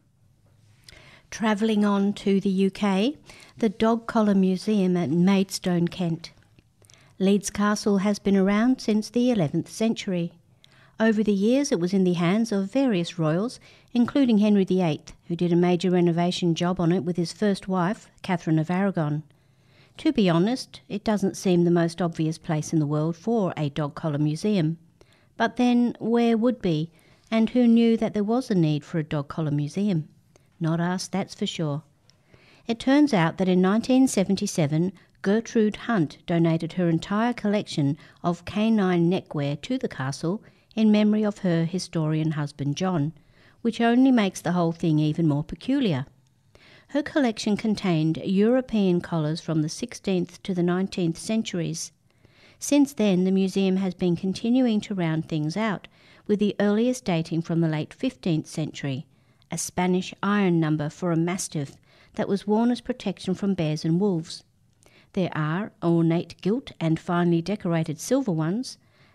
Travelling on to the U K, the Dog Collar Museum at Maidstone, Kent. Leeds Castle has been around since the eleventh century. Over the years it was in the hands of various royals, including Henry the Eighth, who did a major renovation job on it with his first wife, Catherine of Aragon. To be honest, it doesn't seem the most obvious place in the world for a dog collar museum. But then, where would be? And who knew that there was a need for a dog collar museum? Not us, that's for sure. It turns out that in nineteen seventy-seven, Gertrude Hunt donated her entire collection of canine neckwear to the castle in memory of her historian husband John, which only makes the whole thing even more peculiar. Her collection contained European collars from the sixteenth to the nineteenth centuries. Since then, the museum has been continuing to round things out, with the earliest dating from the late fifteenth century, a Spanish iron number for a mastiff that was worn as protection from bears and wolves. There are ornate gilt and finely decorated silver ones,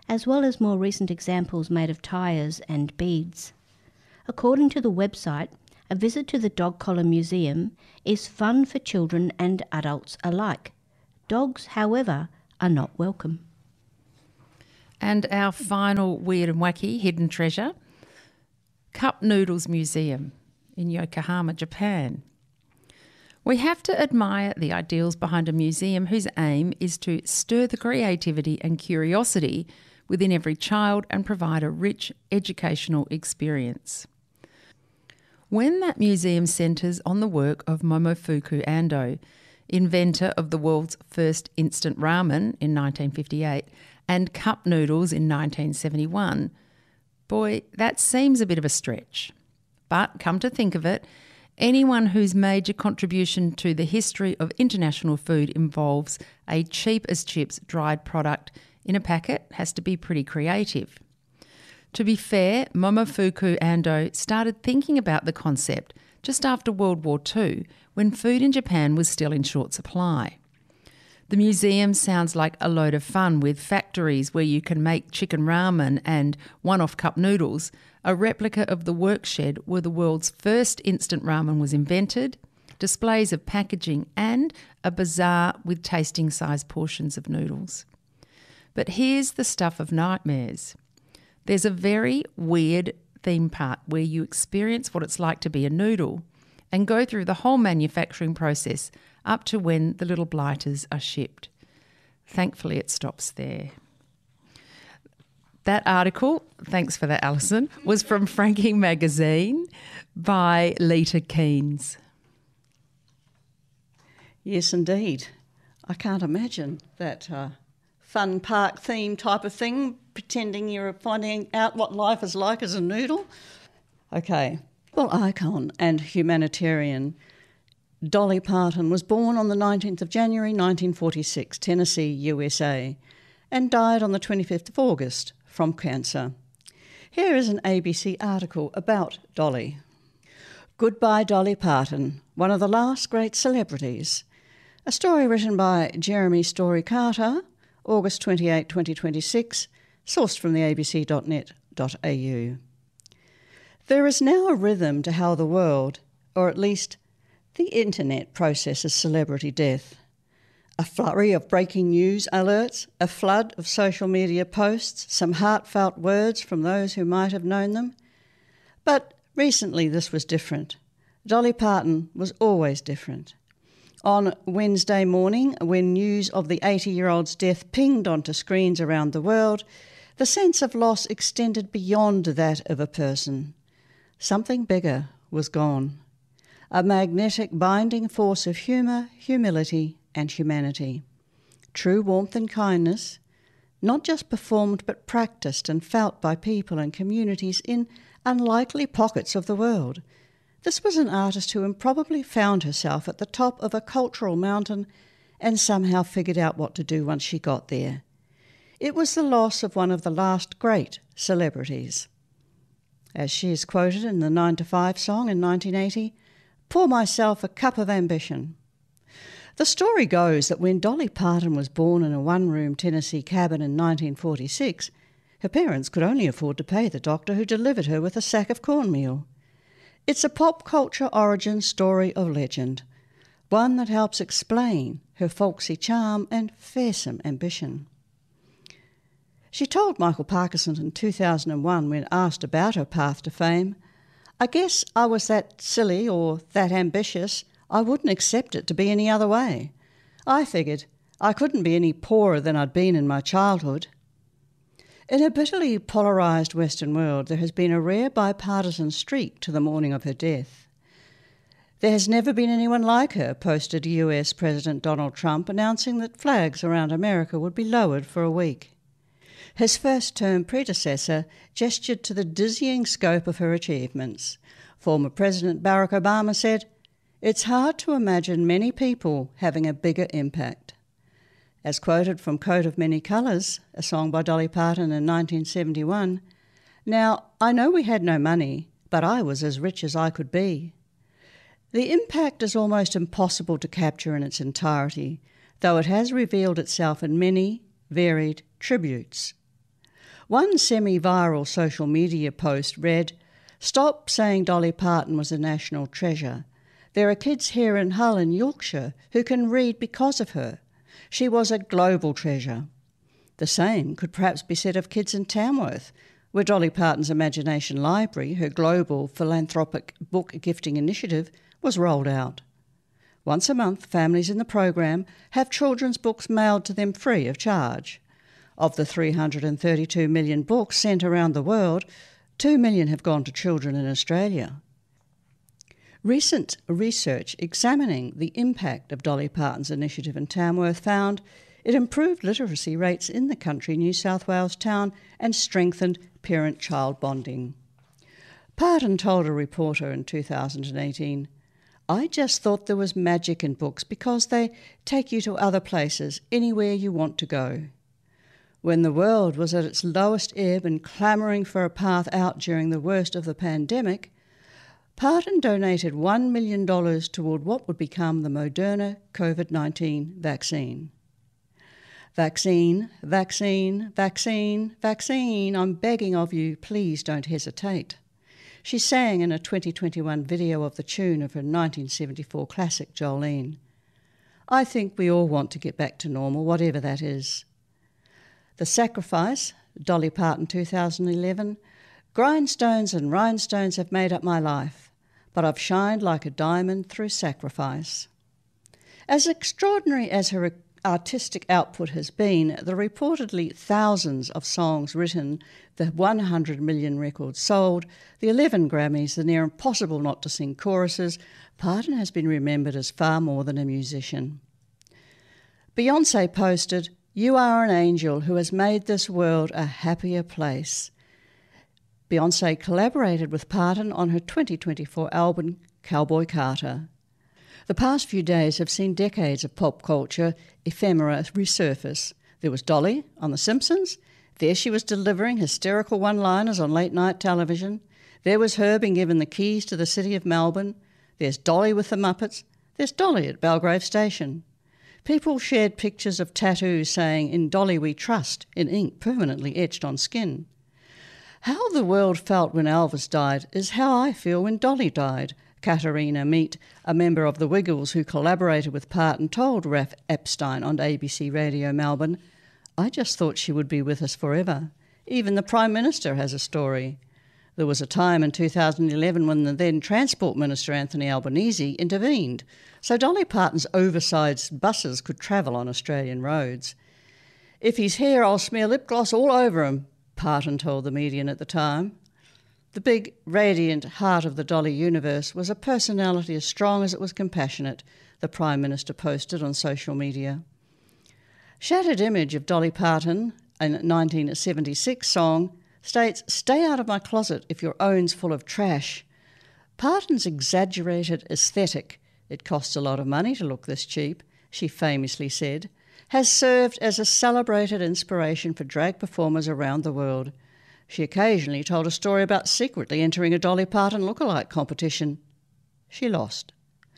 as well as more recent examples made of tyres and beads. According to the website, a visit to the Dog Collar Museum is fun for children and adults alike. Dogs, however, are not welcome. And our final weird and wacky hidden treasure, Cup Noodles Museum in Yokohama, Japan. We have to admire the ideals behind a museum whose aim is to stir the creativity and curiosity within every child and provide a rich educational experience. When that museum centres on the work of Momofuku Ando, inventor of the world's first instant ramen in nineteen fifty-eight and cup noodles in nineteen seventy-one, boy, that seems a bit of a stretch. But come to think of it, anyone whose major contribution to the history of international food involves a cheap as chips dried product in a packet has to be pretty creative. To be fair, Momofuku Ando started thinking about the concept just after World War Two, when food in Japan was still in short supply. The museum sounds like a load of fun, with factories where you can make chicken ramen and one-off cup noodles, a replica of the workshed where the world's first instant ramen was invented, displays of packaging and a bazaar with tasting-sized portions of noodles. But here's the stuff of nightmares. There's a very weird theme park where you experience what it's like to be a noodle and go through the whole manufacturing process up to when the little blighters are shipped. Thankfully, it stops there. That article, thanks for that, Alison, was from Frankie Magazine by Lita Keynes. Yes, indeed. I can't imagine that uh, fun park theme type of thing, pretending you're finding out what life is like as a noodle. Okay. Well, icon and humanitarian Dolly Parton was born on the nineteenth of January nineteen forty-six, Tennessee, U S A, and died on the twenty-fifth of August from cancer. Here is an A B C article about Dolly. Goodbye Dolly Parton, one of the last great celebrities. A story written by Jeremy Story Carter, August twenty-eighth, twenty twenty-six, sourced from the a b c dot net dot a u. There is now a rhythm to how the world, or at least the internet, processes celebrity death. A flurry of breaking news alerts, a flood of social media posts, some heartfelt words from those who might have known them. But recently this was different. Dolly Parton was always different. On Wednesday morning, when news of the eighty-year-old's death pinged onto screens around the world, the sense of loss extended beyond that of a person. Something bigger was gone. A magnetic binding force of humour, humility and humanity. True warmth and kindness, not just performed but practised and felt by people and communities in unlikely pockets of the world. This was an artist who improbably found herself at the top of a cultural mountain and somehow figured out what to do once she got there. It was the loss of one of the last great celebrities. As she is quoted in the nine to five song in nineteen eighty, "Pour myself a cup of ambition." The story goes that when Dolly Parton was born in a one-room Tennessee cabin in nineteen forty-six, her parents could only afford to pay the doctor who delivered her with a sack of cornmeal. It's a pop culture origin story of legend, one that helps explain her folksy charm and fearsome ambition. She told Michael Parkinson in two thousand one when asked about her path to fame, "I guess I was that silly or that ambitious, I wouldn't accept it to be any other way. I figured I couldn't be any poorer than I'd been in my childhood." In a bitterly polarised Western world, there has been a rare bipartisan streak to the morning of her death. "There has never been anyone like her," posted U S President Donald Trump, announcing that flags around America would be lowered for a week. His first-term predecessor gestured to the dizzying scope of her achievements. Former President Barack Obama said, "It's hard to imagine many people having a bigger impact." As quoted from Coat of Many Colours, a song by Dolly Parton in nineteen seventy-one, "Now, I know we had no money, but I was as rich as I could be." The impact is almost impossible to capture in its entirety, though it has revealed itself in many varied tributes. One semi-viral social media post read, "Stop saying Dolly Parton was a national treasure. There are kids here in Hull in Yorkshire who can read because of her. She was a global treasure." The same could perhaps be said of kids in Tamworth, where Dolly Parton's Imagination Library, her global philanthropic book gifting initiative, was rolled out. Once a month, families in the program have children's books mailed to them free of charge. Of the three hundred thirty-two million books sent around the world, two million have gone to children in Australia. Recent research examining the impact of Dolly Parton's initiative in Tamworth found it improved literacy rates in the country New South Wales town and strengthened parent-child bonding. Parton told a reporter in two thousand eighteen, "I just thought there was magic in books because they take you to other places, anywhere you want to go." When the world was at its lowest ebb and clamouring for a path out during the worst of the pandemic, Parton donated one million dollars toward what would become the Moderna COVID nineteen vaccine. Vaccine, vaccine, vaccine, vaccine, I'm begging of you, please don't hesitate. She sang in a twenty twenty-one video of the tune of her nineteen seventy-four classic Jolene. I think we all want to get back to normal, whatever that is. The Sacrifice, Dolly Parton two thousand eleven, grindstones and rhinestones have made up my life, but I've shined like a diamond through sacrifice. As extraordinary as her artistic output has been, the reportedly thousands of songs written, the one hundred million records sold, the eleven Grammys, the near impossible not to sing choruses, Parton has been remembered as far more than a musician. Beyoncé posted, "You are an angel who has made this world a happier place." Beyoncé collaborated with Parton on her twenty twenty-four album Cowboy Carter. The past few days have seen decades of pop culture ephemera resurface. There was Dolly on The Simpsons. There she was delivering hysterical one-liners on late-night television. There was her being given the keys to the city of Melbourne. There's Dolly with the Muppets. There's Dolly at Belgrave Station. People shared pictures of tattoos saying, "In Dolly we trust," in ink permanently etched on skin. How the world felt when Elvis died is how I feel when Dolly died, Katarina Meat, a member of the Wiggles who collaborated with Parton, told Raph Epstein on A B C Radio Melbourne, "I just thought she would be with us forever. Even the Prime Minister has a story." There was a time in two thousand eleven when the then Transport Minister Anthony Albanese intervened, so Dolly Parton's oversized buses could travel on Australian roads. "If he's here, I'll smear lip gloss all over him," Parton told the Median at the time. The big, radiant heart of the Dolly universe was a personality as strong as it was compassionate, the Prime Minister posted on social media. Shattered image of Dolly Parton, a nineteen seventy-six song, states, "Stay out of my closet if your own's full of trash." Parton's exaggerated aesthetic, "It costs a lot of money to look this cheap," she famously said, has served as a celebrated inspiration for drag performers around the world. She occasionally told a story about secretly entering a Dolly Parton lookalike competition. She lost.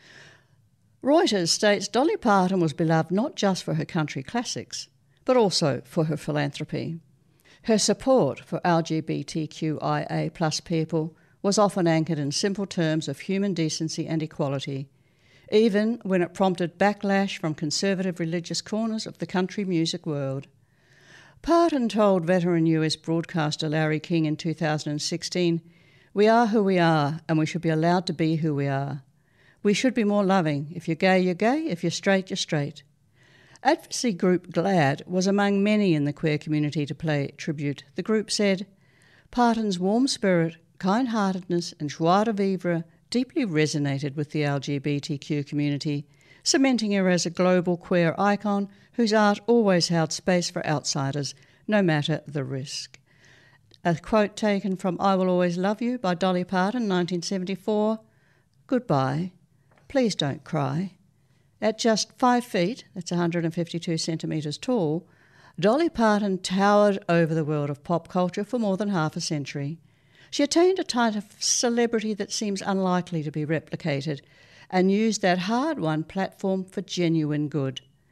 Reuters states Dolly Parton was beloved not just for her country classics, but also for her philanthropy. Her support for L G B T Q I A plus people was often anchored in simple terms of human decency and equality, even when it prompted backlash from conservative religious corners of the country music world. Parton told veteran U S broadcaster Larry King in two thousand sixteen, "We are who we are, and we should be allowed to be who we are. We should be more loving. If you're gay, you're gay. If you're straight, you're straight." Advocacy group GLAD was among many in the queer community to pay tribute. The group said, "Parton's warm spirit, kind-heartedness and joie de vivre deeply resonated with the L G B T Q community, cementing her as a global queer icon whose art always held space for outsiders, no matter the risk." A quote taken from "I Will Always Love You" by Dolly Parton, nineteen seventy-four, "Goodbye. Please don't cry." At just five feet, that's one hundred fifty-two centimetres tall, Dolly Parton towered over the world of pop culture for more than half a century. She attained a type of celebrity that seems unlikely to be replicated and used that hard-won platform for genuine good.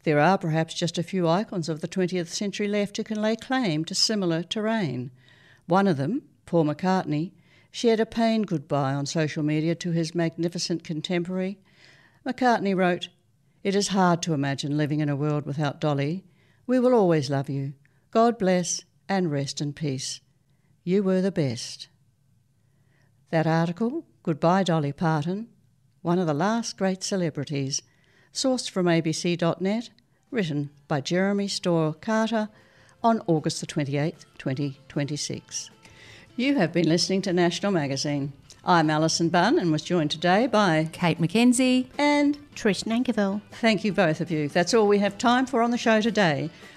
There are perhaps just a few icons of the twentieth century left who can lay claim to similar terrain. One of them, Paul McCartney, shared a pained goodbye on social media to his magnificent contemporary. McCartney wrote, "It is hard to imagine living in a world without Dolly. We will always love you. God bless and rest in peace. You were the best." That article, Goodbye Dolly Parton, one of the last great celebrities, sourced from A B C dot net, written by Jeremy Storr Carter on August the twenty-eighth, twenty twenty-six. You have been listening to National Magazine. I'm Alison Bunn and was joined today by Kate McKenzie and Trish Nankerville. Thank you both of you. That's all we have time for on the show today.